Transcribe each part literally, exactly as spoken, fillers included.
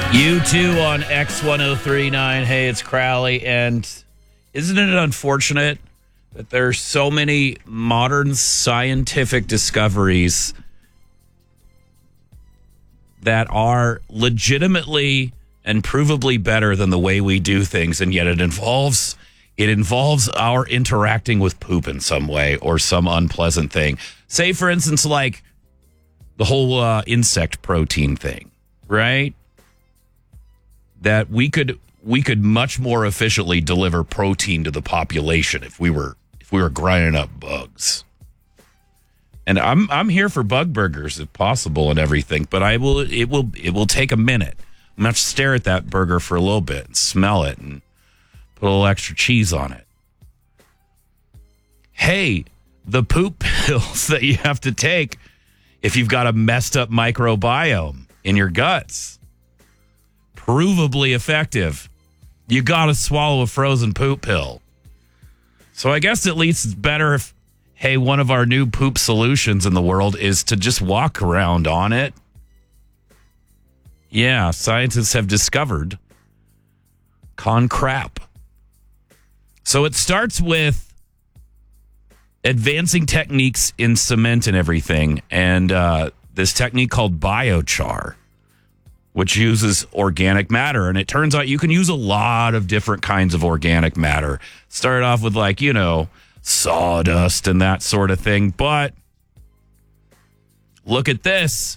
You too on X ten thirty-nine. Hey, it's Crowley. And isn't it unfortunate that there are so many modern scientific discoveries that are legitimately and provably better than the way we do things, and yet it involves it involves our interacting with poop in some way or some unpleasant thing. Say, for instance, like the whole uh, insect protein thing, right? That we could we could much more efficiently deliver protein to the population if we were if we were grinding up bugs. And I'm I'm here for bug burgers if possible and everything, but I will it will it will take a minute. I'm gonna have to stare at that burger for a little bit and smell it and put a little extra cheese on it. Hey, the poop pills that you have to take if you've got a messed up microbiome in your guts. Provably effective. You got to swallow a frozen poop pill. So I guess at least it's better if, hey, one of our new poop solutions in the world is to just walk around on it. Yeah, scientists have discovered con crap. So it starts with advancing techniques in cement and everything, and uh, this technique called biochar, which uses organic matter. And it turns out you can use a lot of different kinds of organic matter. Started off with, like, you know, sawdust and that sort of thing. But look at this.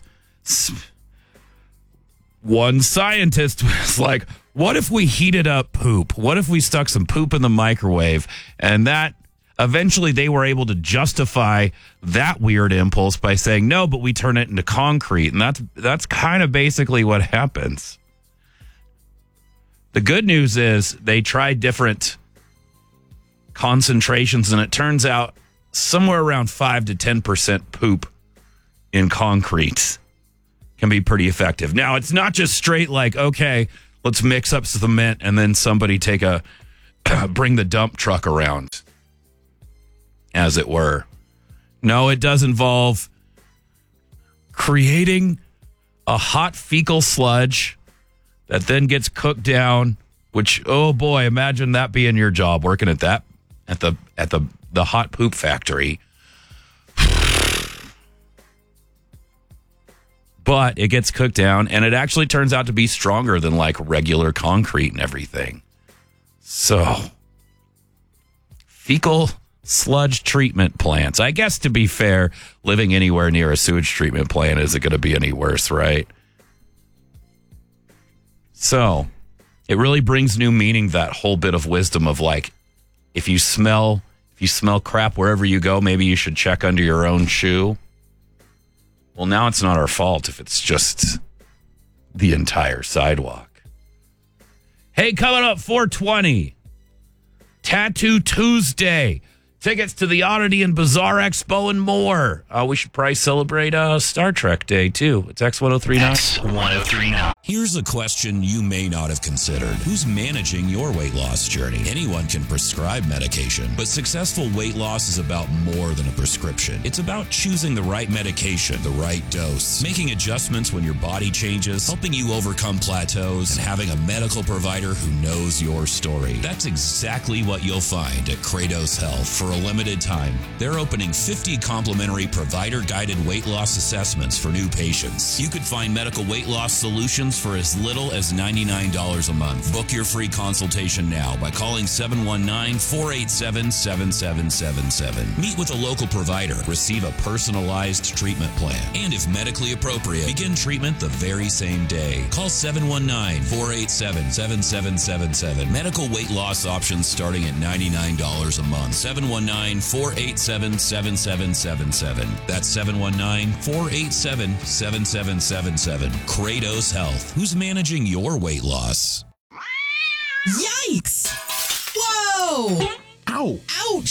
One scientist was like, what if we heated up poop? What if we stuck some poop in the microwave? And that eventually they were able to justify that weird impulse by saying, no, but we turn it into concrete. And that's that's kind of basically what happens. The good news is they tried different concentrations, and it turns out somewhere around five to ten percent poop in concrete can be pretty effective. Now, it's not just straight like, okay, let's mix up cement and then somebody take a bring the dump truck around, as it were. No, it does involve creating a hot fecal sludge that then gets cooked down, which, oh boy, imagine that being your job, working at that, at the, at the, the hot poop factory. But it gets cooked down, and it actually turns out to be stronger than like regular concrete and everything. So, fecal sludge treatment plants. I guess, to be fair, living anywhere near a sewage treatment plant isn't going to be any worse, right? So, it really brings new meaning, that whole bit of wisdom of, like, if you smell, if you smell crap wherever you go, maybe you should check under your own shoe. Well, now it's not our fault if it's just the entire sidewalk. Hey, coming up, four twenty, Tattoo Tuesday. Tickets to the Oddity and Bizarre Expo and more. Uh, we should probably celebrate uh, Star Trek Day, too. It's X ten thirty-nine. X ten thirty-nine. Here's a question you may not have considered. Who's managing your weight loss journey? Anyone can prescribe medication, but successful weight loss is about more than a prescription. It's about choosing the right medication, the right dose, making adjustments when your body changes, helping you overcome plateaus, and having a medical provider who knows your story. That's exactly what you'll find at Kratos Health. For a limited time, they're opening fifty complimentary provider-guided weight loss assessments for new patients. You could find medical weight loss solutions for as little as ninety-nine dollars a month. Book your free consultation now by calling seven one nine, four eight seven, seven seven seven seven. Meet with a local provider. Receive a personalized treatment plan. And if medically appropriate, begin treatment the very same day. Call seven one nine, four eight seven, seven seven seven seven. Medical weight loss options starting at ninety-nine dollars a month. seven one nine, four eight seven, seven seven seven seven. That's seven one nine, four eight seven, seven seven seven seven. Kratos Health. Who's managing your weight loss? Yikes! Whoa! Ow! Ouch!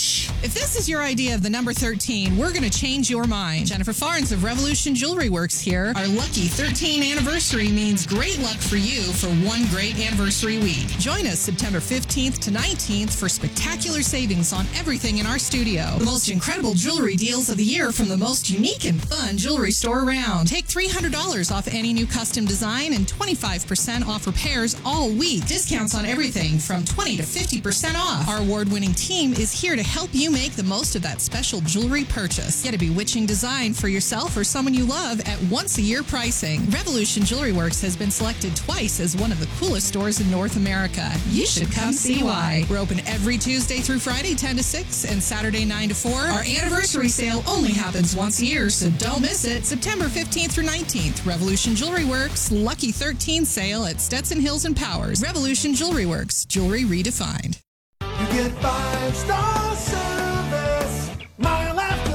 If this is your idea of the number thirteen, we're going to change your mind. Jennifer Farnes of Revolution Jewelry Works here. Our lucky thirteen anniversary means great luck for you for one great anniversary week. Join us September fifteenth to nineteenth for spectacular savings on everything in our studio. The most incredible jewelry deals of the year from the most unique and fun jewelry store around. Take three hundred dollars off any new custom design and twenty-five percent off repairs all week. Discounts on everything from twenty to fifty percent off. Our award-winning team is here to help you make the most of that special jewelry purchase. Get a bewitching design for yourself or someone you love at once-a-year pricing. Revolution Jewelry Works has been selected twice as one of the coolest stores in North America. You should come see why. We're open every Tuesday through Friday, ten to six, and Saturday, nine to four. Our anniversary sale only happens once a year, so don't miss it. September fifteenth through nineteenth, Revolution Jewelry Works, Lucky thirteen sale at Stetson Hills and Powers. Revolution Jewelry Works, jewelry redefined. You get five-star service, mile after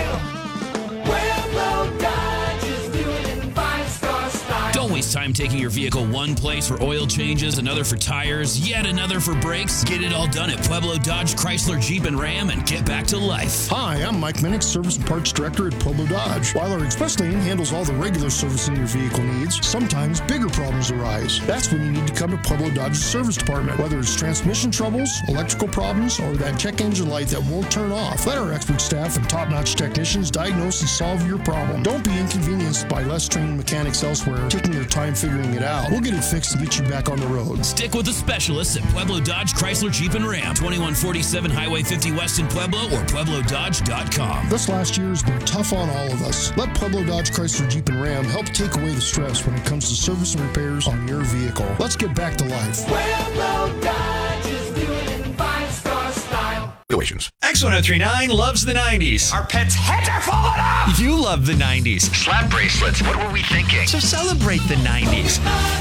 mile. Pueblo Dodge is doing in five-star style. Don't waste time taking your vehicle one place for oil changes, another for tires, yet another for brakes. Get it all done at Pueblo Dodge, Chrysler, Jeep, and Ram and get back to life. Hi, I'm Mike Minnick, Service and Parts Director at Pueblo Dodge. While our Express Lane handles all the regular servicing your vehicle needs, sometimes bigger problems arise. That's when you need to come to Pueblo Dodge's service department. Whether it's transmission troubles, electrical problems, or that check engine light that won't turn off, let our expert staff and top-notch technicians diagnose and solve your problem. Don't be inconvenienced by less trained mechanics elsewhere taking their time figuring it out. We'll get it fixed and get you back on the road. Stick with the specialists at Pueblo Dodge, Chrysler, Jeep, and Ram. twenty-one forty-seven Highway fifty West in Pueblo or pueblo dodge dot com. This last year has been tough on all of us. Let Pueblo Dodge, Chrysler, Jeep, and Ram help take away the stress when it comes to service and repairs on your vehicle. Let's get back to life. Pueblo Dodge is doing in five-star style. X one oh three point nine loves the nineties. Our pets' heads are falling off. You love the nineties. Slap bracelets. What were we thinking? So celebrate the nineties.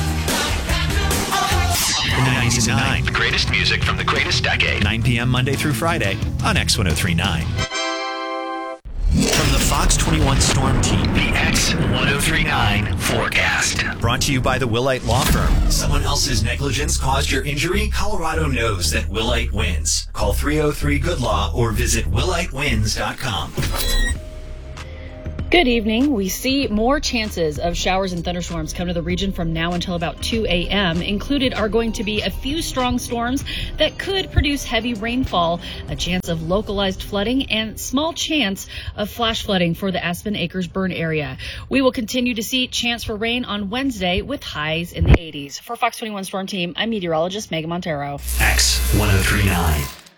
The nineties and nine. The greatest music from the greatest decade. nine p.m. Monday through Friday on X one oh three point nine. From the Fox twenty-one Storm Team, the X one oh three point nine forecast. Brought to you by the Willite Law Firm. Someone else's negligence caused your injury? Colorado knows that Willite wins. Call three oh three good law or visit willite wins dot com. Good evening. We see more chances of showers and thunderstorms come to the region from now until about two a.m. Included are going to be a few strong storms that could produce heavy rainfall, a chance of localized flooding, and small chance of flash flooding for the Aspen Acres burn area. We will continue to see chance for rain on Wednesday with highs in the eighties. For Fox twenty-one Storm Team, I'm meteorologist Megan Montero. X one oh three point nine.